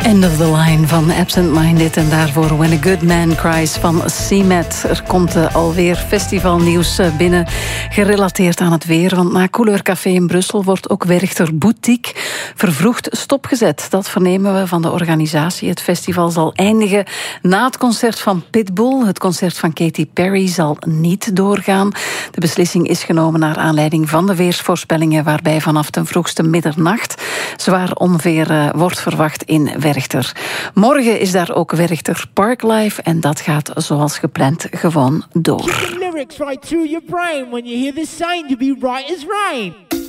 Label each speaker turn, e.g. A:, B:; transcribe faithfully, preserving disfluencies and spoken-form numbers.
A: End of the line van Absent Minded en daarvoor When a Good Man Cries van C-Met. Er komt uh, alweer festivalnieuws uh, binnen, gerelateerd aan het weer. Want na Couleur Café in Brussel wordt ook Werchter Boutique vervroegd stopgezet. Dat vernemen we van de organisatie. Het festival zal eindigen na het concert van Pitbull. Het concert van Katy Perry zal niet doorgaan. De beslissing is genomen naar aanleiding van de weersvoorspellingen, waarbij vanaf ten vroegste middernacht zwaar onweer uh, wordt verwacht in Werchter. Morgen is daar ook Werchter Parklife en dat gaat zoals gepland gewoon door.
B: Lyrics right through your brain when you hear this saying to be right as rain.